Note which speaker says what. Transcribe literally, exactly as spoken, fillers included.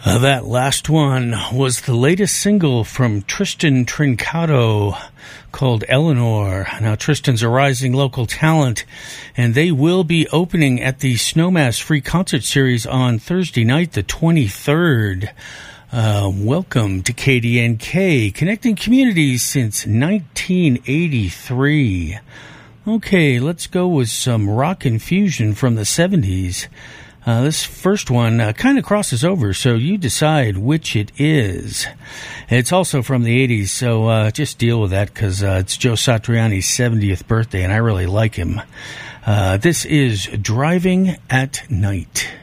Speaker 1: Uh, that last one was the latest single from Tristan Trincato called Eleanor. Now, Tristan's a rising local talent, and they will be opening at the Snowmass Free Concert Series on Thursday night, the twenty-third. Uh, welcome to K D N K, connecting communities since nineteen eighty-three. Okay, let's go with some rock and fusion from the seventies. Uh, this first one uh, kind of crosses over, so you decide which it is. It's also from the eighties, so uh, just deal with that because uh, it's Joe Satriani's seventieth birthday, and I really like him. Uh, this is Driving at Night.